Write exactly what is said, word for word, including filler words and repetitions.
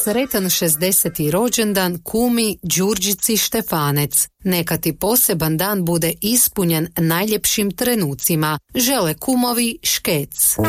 Sretan šezdeseti rođendan kumi Đurđici Štefanec. Neka ti poseban dan bude ispunjen najljepšim trenucima. Žele kumovi Škec.